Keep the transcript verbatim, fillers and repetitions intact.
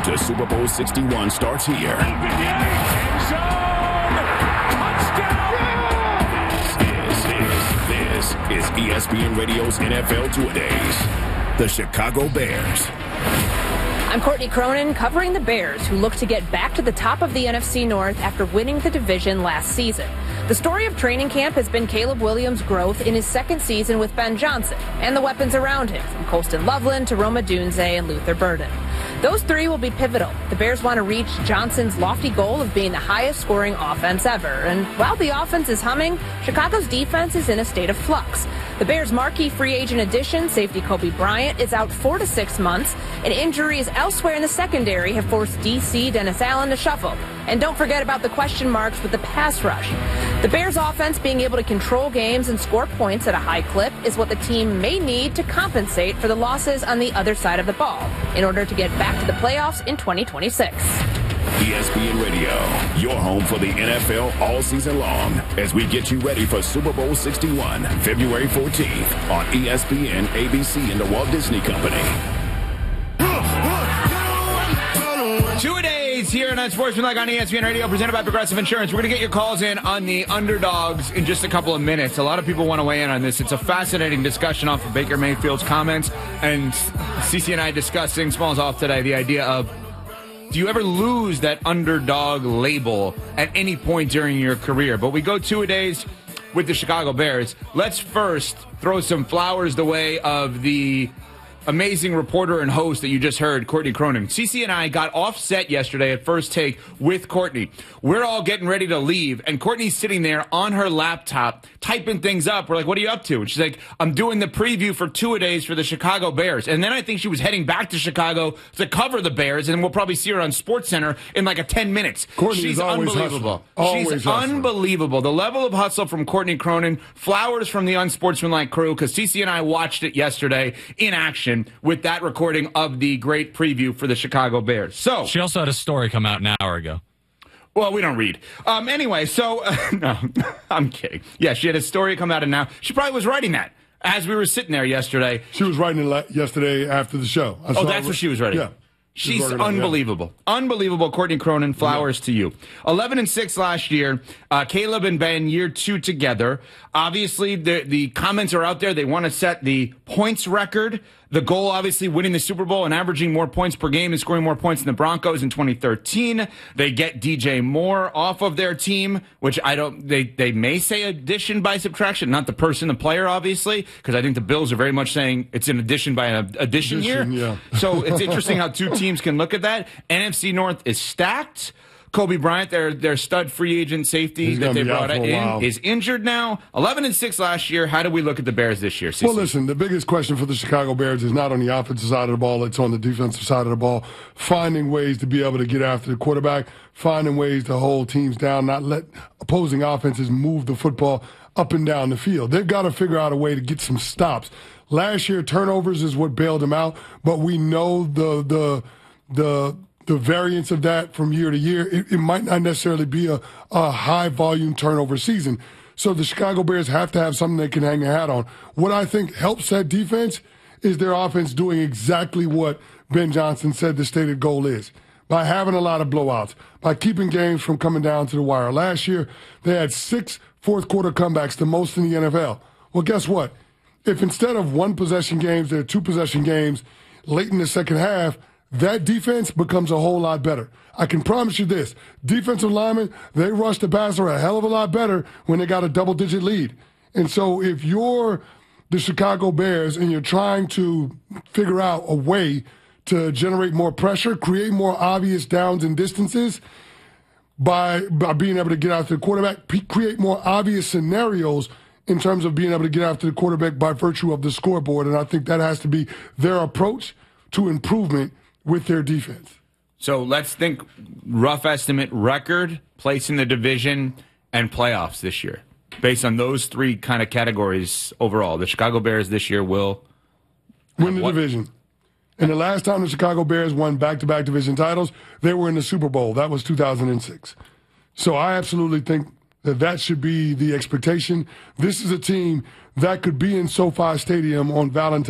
to Super Bowl sixty-one starts here. This is, this is E S P N Radio's N F L Two-A-Days. The Chicago Bears. I'm Courtney Cronin covering the Bears, who look to get back to the top of the N F C North after winning the division last season. The story of training camp has been Caleb Williams' growth in his second season with Ben Johnson and the weapons around him, from Colston Loveland to Rome Odunze and Luther Burden. Those three will be pivotal. The Bears want to reach Johnson's lofty goal of being the highest scoring offense ever. And while the offense is humming, Chicago's defense is in a state of flux. The Bears' marquee free agent addition, safety Kobe Bryant, is out four to six months, and injuries elsewhere in the secondary have forced D C Dennis Allen to shuffle. And don't forget about the question marks with the pass rush. The Bears' offense being able to control games and score points at a high clip is what the team may need to compensate for the losses on the other side of the ball in order to get back to the playoffs in twenty twenty-six. E S P N Radio, your home for the N F L all season long, as we get you ready for Super Bowl sixty-one, February fourteenth on E S P N, A B C, and the Walt Disney Company. Two-A-Days here on Unsportsmanlike on E S P N Radio, presented by Progressive Insurance. We're going to get your calls in on the underdogs in just a couple of minutes. A lot of people want to weigh in on this. It's a fascinating discussion off of Baker Mayfield's comments, and C C and I discussing, Smalls off today, the idea of, do you ever lose that underdog label at any point during your career? But we go two-a-days with the Chicago Bears. Let's first throw some flowers the way of the amazing reporter and host that you just heard, Courtney Cronin. C C and I got offset yesterday at First Take with Courtney. We're all getting ready to leave, and Courtney's sitting there on her laptop typing things up. We're like, what are you up to? And she's like, I'm doing the preview for two-a-days for the Chicago Bears. And then I think she was heading back to Chicago to cover the Bears, and we'll probably see her on SportsCenter in like a ten minutes. Courtney She's is always unbelievable. Always She's hustling. unbelievable. The level of hustle from Courtney Cronin, flowers from the Unsportsmanlike crew, because C C and I watched it yesterday in action with that recording of the great preview for the Chicago Bears. So she also had a story come out an hour ago. Well, we don't read. Um, anyway, so, uh, no, I'm kidding. Yeah, she had a story come out and now. She probably was writing that as we were sitting there yesterday. She was writing it la- yesterday after the show. I Oh, saw that's her- what she was writing? Yeah. She's working on it, unbelievable. Unbelievable, Courtney Cronin. Flowers Yeah. to you. eleven and six last year. Uh, Caleb and Ben, year two together. Obviously, the, the comments are out there. They want to set the points record. The goal, obviously, winning the Super Bowl and averaging more points per game and scoring more points than the Broncos in twenty thirteen. They get D J Moore off of their team, which I don't, they, they may say addition by subtraction, not the person, the player, obviously, because I think the Bills are very much saying it's an addition by an addition, Addition, year. yeah. So it's interesting how two teams can look at that. N F C North is stacked. Kobe Bryant, their their stud free agent safety He's that gonna they be out brought for a in, while. is injured now. eleven and six last year. How do we look at the Bears this year, C C? Well, listen, the biggest question for the Chicago Bears is not on the offensive side of the ball, it's on the defensive side of the ball. Finding ways to be able to get after the quarterback, finding ways to hold teams down, not let opposing offenses move the football up and down the field. They've got to figure out a way to get some stops. Last year, turnovers is what bailed them out, but we know the the the the variance of that from year to year. It, it might not necessarily be a, a high volume turnover season. So the Chicago Bears have to have something they can hang a hat on. What I think helps that defense is their offense doing exactly what Ben Johnson said the stated goal is, by having a lot of blowouts, by keeping games from coming down to the wire. Last year, they had six fourth quarter comebacks, the most in the N F L. Well, guess what? If instead of one possession games, there are two possession games late in the second half, that defense becomes a whole lot better. I can promise you this. Defensive linemen, they rush the passer a hell of a lot better when they got a double-digit lead. And so if you're the Chicago Bears and you're trying to figure out a way to generate more pressure, create more obvious downs and distances by, by being able to get after the quarterback, p- create more obvious scenarios in terms of being able to get after the quarterback by virtue of the scoreboard. And I think that has to be their approach to improvement with their defense. So let's think rough estimate record, place in the division, and playoffs this year. Based on those three kind of categories overall, the Chicago Bears this year will win the what? division. And the last time the Chicago Bears won back-to-back division titles, they were in the Super Bowl. That was two thousand six. So I absolutely think that that should be the expectation. This is a team that could be in SoFi Stadium on Valentine's